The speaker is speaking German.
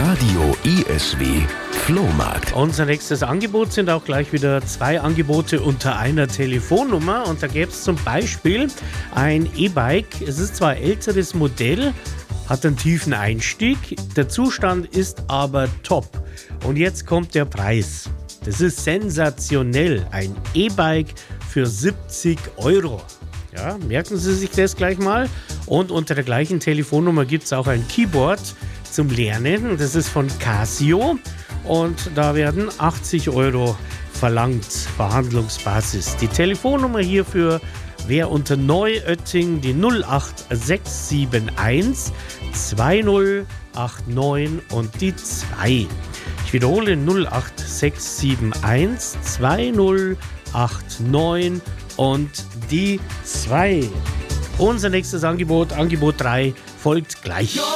Radio ISW Flohmarkt. Unser nächstes Angebot sind auch gleich wieder 2 Angebote unter einer Telefonnummer. Und da gäbe es zum Beispiel ein E-Bike. Es ist zwar ein älteres Modell, hat einen tiefen Einstieg. Der Zustand ist aber top. Und jetzt kommt der Preis. Das ist sensationell. Ein E-Bike für 70 €. Ja, merken Sie sich das gleich mal. Und unter der gleichen Telefonnummer gibt es auch ein Keyboard zum Lernen. Das ist von Casio. Und da werden 80 € verlangt, Verhandlungsbasis. Die Telefonnummer hierfür wäre unter Neuötting die 08671 2089 und die 2. Ich wiederhole 08671 2089 und die 2. Unser nächstes Angebot, Angebot 3, folgt gleich.